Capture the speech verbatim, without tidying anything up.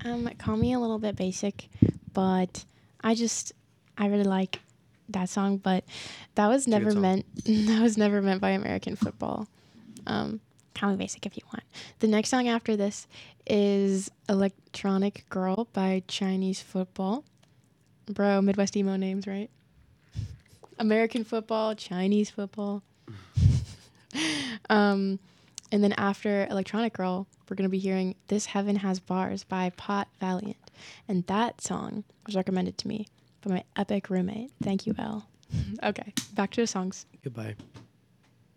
Um, call me a little bit basic, but I just I really like that song. But that was It's a good never song. meant. That was never meant by American Football. Um, call me basic if you want. The next song after this is Electronic Girl by Chinese Football. Bro, Midwest emo names, right? American Football, Chinese Football. Um, and then after Electronic Girl, we're going to be hearing This Heaven Has Bars by Pot Valiant. And that song was recommended to me by my epic roommate. Thank you, Elle. Okay, back to the songs. Goodbye.